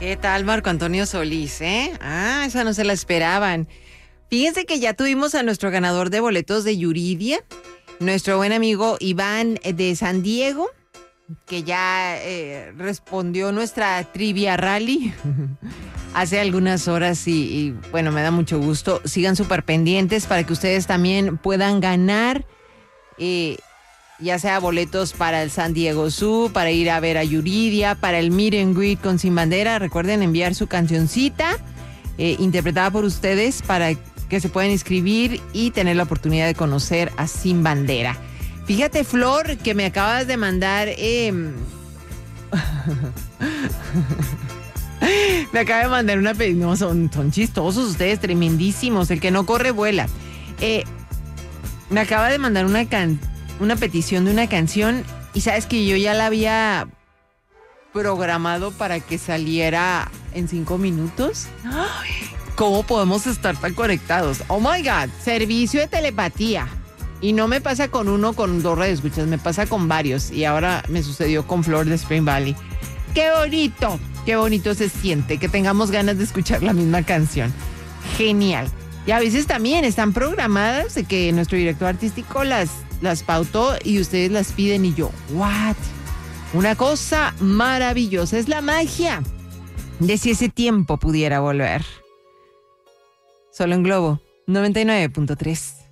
¿Qué tal, Marco Antonio Solís, esa no se la esperaban. Fíjense que ya tuvimos a nuestro ganador de boletos de Yuridia, nuestro buen amigo Iván de San Diego, que ya respondió nuestra trivia rally hace algunas horas y bueno, me da mucho gusto. Sigan súper pendientes para que ustedes también puedan ganar, ya sea boletos para el San Diego Zoo, para ir a ver a Yuridia, para el Meet and Greet con Sin Bandera. Recuerden enviar su cancioncita interpretada por ustedes para que se puedan inscribir y tener la oportunidad de conocer a Sin Bandera. Fíjate, Flor, que me acabas de mandar... me acaba de mandar una... No, son chistosos ustedes, tremendísimos. El que no corre, vuela. Me acaba de mandar una petición de una canción y sabes que yo ya la había programado para que saliera en 5 minutos. ¿Cómo podemos estar tan conectados? Oh my God, servicio de telepatía. Y no me pasa con uno, con 2 radioescuchas, me pasa con varios. Y ahora me sucedió con Flor de Spring Valley. ¡Qué bonito se siente que tengamos ganas de escuchar la misma canción! Genial. Y a veces también están programadas de que nuestro director artístico las pautó y ustedes las piden y yo, ¿what? Una cosa maravillosa. Es la magia de si ese tiempo pudiera volver. Solo en Globo 99.3.